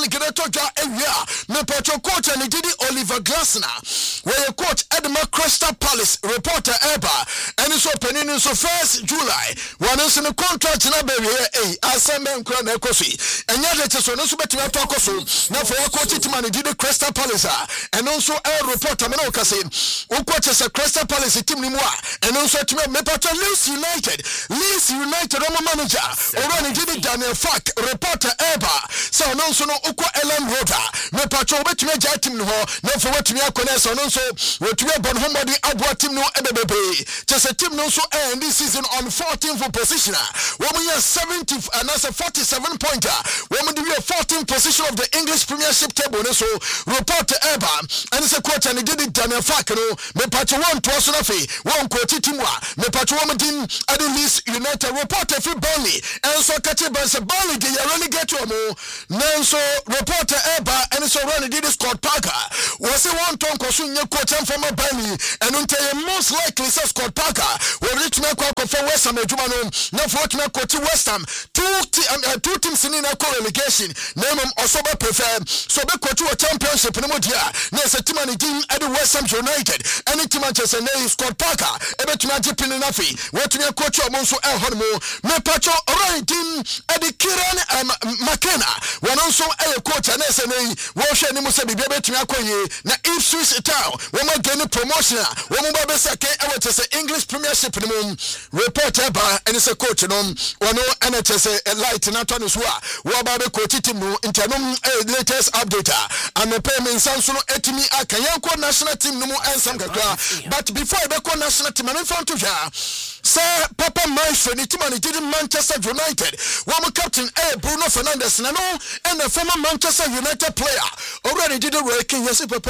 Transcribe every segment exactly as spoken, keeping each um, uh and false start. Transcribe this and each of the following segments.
League to ja ewia me patro coach and did Oliver Glasner where coach Edmund Crystal Palace reporter Eba and so penin so first July one is in the contract na baby eh asembe nkra na ekofi enya de so no so betima to akoso na for coach team and did Crystal Palace and also a reporter me no kase o coach say Crystal Palace team ni mu a and also team me patro Leeds United Leeds United no manager already did Daniel Fack reporter Eba so no so no uko Ellen Roda me patro betime ja team no na for wetime akone so no so wetime bon homody abua team no ebebebe just team no so end this season on fourteenth position woman ya seventy and that's a forty-seven pointer woman do fourteenth position of the English Premiership table so reporter Eba and it's a coach and did it Daniel Fack no me patro one to so na fe one coach team wa me patro woman team at Leeds United reporter fi Burnley and so catch Bense Burnley they really get to mo nanso reporter Eba and so run did Scott Parker was it one ton kosu nye coach and former Burnley and until most likely say Scott Parker will reach me kwa for West Ham ejuma no na for me coach West Ham two um, uh, two teams in a relegation name them also be prefer so be coach a championship no dia na se team and team at West Ham United any team Manchester United Scott Parker e be tuma jipin na fi what me coach o mo so e hon mo me patcho right team at the Kieran um, McKenna one also a coach and say na wo hwe ni mo se bibia betumi akoye na Ipswich Town wo ma gani promotion wo mo ba be sake e we say English Premiership ni mo reporter ba and say coach no one and it say light na to no so a wo ba be coach team no internom latest update and me payment sanso no etimi aka yanko national team no mo ansam kakra but before e be ko national team no front to ja say Papa Maestro ni team and did Manchester United one captain eh Bruno Fernandes na no and the former Manchester United player already did a working yes Papa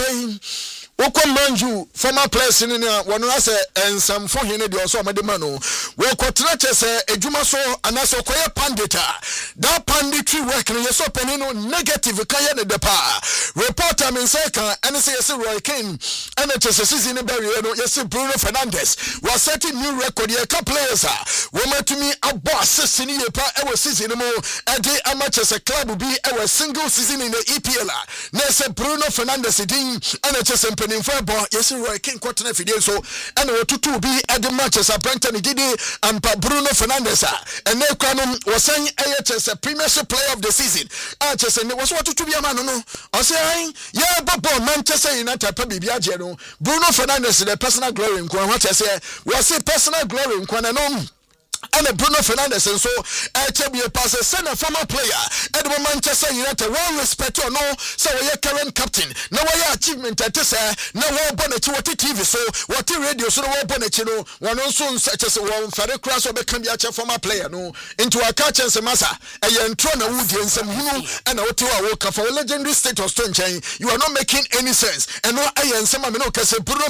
Woko Manju former players in one was and some for him the also mademano woko trache say ejuma so anaso koye pandita that panditry work no yeso penino negative kaya ne depa reporter men say kan and say yes Roy Keane and it is season bury no yes Bruno Fernandes was setting new record here ka players ah wo matumi abo assist ni yepa e was season mo e dey amateur club be e was single season in the E P L na say Bruno Fernandes din and it is in football yes Roy King quarter video so and we tutu be at the Manchester Brenton didi and Bruno Fernandes and they kwanom was saying as a Premiership player of the season ah just and was what to be a man no I say yeah but Manchester United pa bibia je no Bruno Fernandes the personal glory in what I say was say personal glory in kwana no and Bruno Fernandes and so uh, to be a passer, send a former player at Manchester United. Well, respect or no, so we are current captain. Now we are achievement at this. Now we're bonnet to what T V, so what the radio, so we're bonnet, you know, one also such as one Ferry Cross or become a former player, no, into a catch and some massa, a young Trona Woody and some who and out to our work for legendary status to chain. You are not making any sense. And no, I and some amino can say Bruno